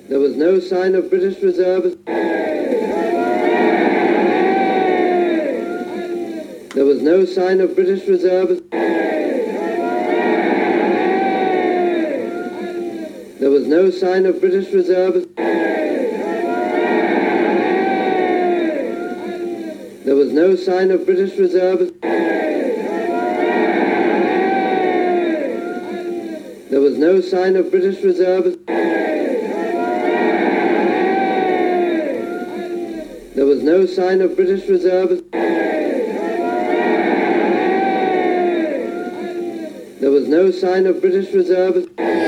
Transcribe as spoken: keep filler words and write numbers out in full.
There was no sign of British reserves. There was no sign of British reserves. There was no sign of British reserves. There was no sign of British reserves. There was no sign of British reserves. There was no sign of British reserves. There was no sign of British reserves.